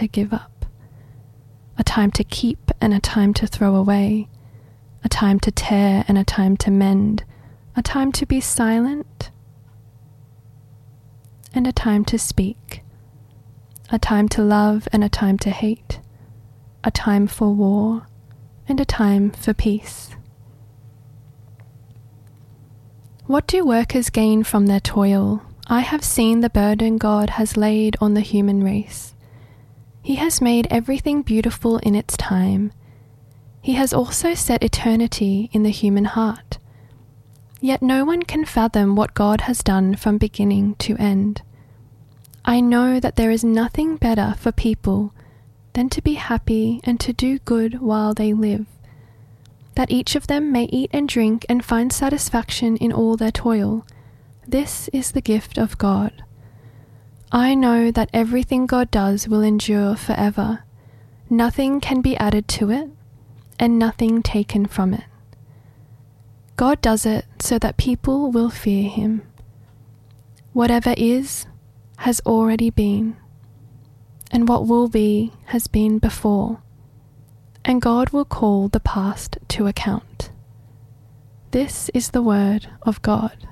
to give up, a time to keep and a time to throw away, a time to tear and a time to mend, a time to be silent and a time to speak, a time to love and a time to hate, a time for war and a time for peace. What do workers gain from their toil? I have seen the burden God has laid on the human race. He has made everything beautiful in its time. He has also set eternity in the human heart. Yet no one can fathom what God has done from beginning to end. I know that there is nothing better for people than to be happy and to do good while they live, that each of them may eat and drink and find satisfaction in all their toil. This is the gift of God. I know that everything God does will endure forever. Nothing can be added to it, and nothing taken from it. God does it so that people will fear him. Whatever is, has already been, and what will be has been before, and God will call the past to account. This is the word of God.